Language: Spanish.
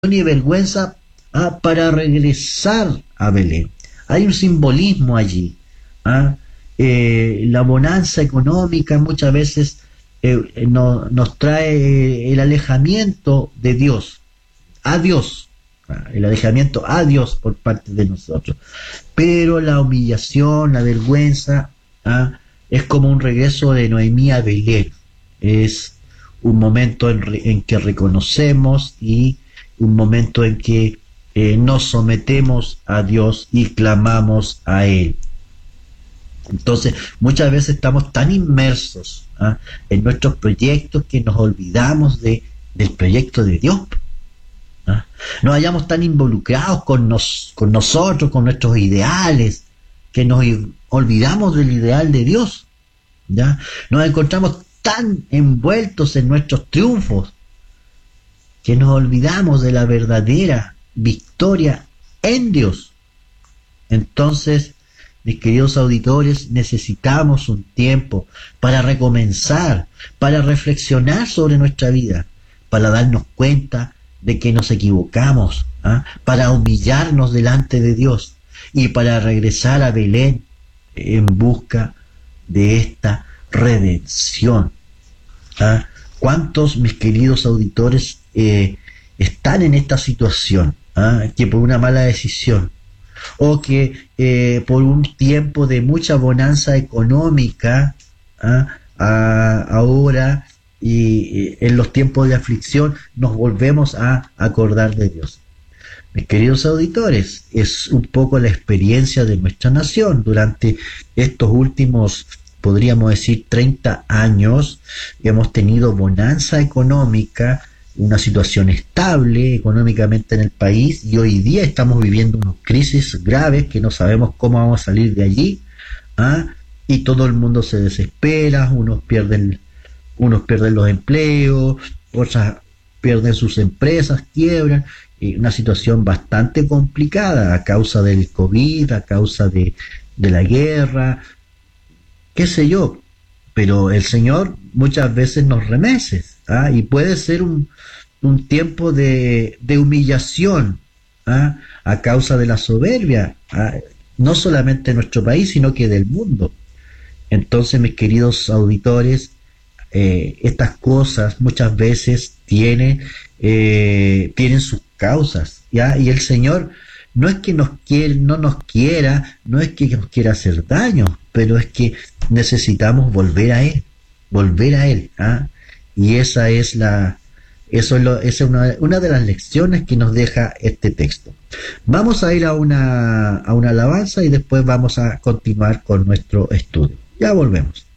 y vergüenza para regresar a Belén. Hay un simbolismo allí. ¿Ah? La bonanza económica muchas veces nos trae el alejamiento de Dios, a Dios, el alejamiento a Dios por parte de nosotros. Pero la humillación, la vergüenza, es como un regreso de Noemí a Belén. Es un momento en que reconocemos y un momento en que nos sometemos a Dios y clamamos a Él. Entonces, muchas veces estamos tan inmersos en nuestros proyectos que nos olvidamos del proyecto de Dios. Nos hallamos tan involucrados con nosotros, con nuestros ideales, que nos olvidamos del ideal de Dios. ¿Ya? Nos encontramos tan envueltos en nuestros triunfos que nos olvidamos de la verdadera victoria en Dios. Entonces, mis queridos auditores, necesitamos un tiempo para recomenzar, para reflexionar sobre nuestra vida, para darnos cuenta de que nos equivocamos, para humillarnos delante de Dios y para regresar a Belén en busca de esta redención. ¿Cuántos, mis queridos auditores, están en esta situación, que por una mala decisión o que por un tiempo de mucha bonanza económica, ahora y en los tiempos de aflicción nos volvemos a acordar de Dios? Mis queridos auditores, es un poco la experiencia de nuestra nación durante estos últimos, podríamos decir, 30 años. Hemos tenido bonanza económica, una situación estable económicamente en el país, y hoy día estamos viviendo unas crisis graves que no sabemos cómo vamos a salir de allí, y todo el mundo se desespera, unos pierden los empleos, otras pierden sus empresas, quiebran, una situación bastante complicada a causa del COVID, a causa de la guerra, qué sé yo, pero el Señor muchas veces nos remece, y puede ser un tiempo de humillación, a causa de la soberbia, no solamente de nuestro país, sino que del mundo. Entonces, mis queridos auditores, estas cosas muchas veces tienen sus causas, ¿ya? Y el Señor no es que no nos quiera, no es que nos quiera hacer daño, pero es que necesitamos volver a Él, y esa es una de las lecciones que nos deja este texto. Vamos a ir a una alabanza y después vamos a continuar con nuestro estudio. Ya volvemos.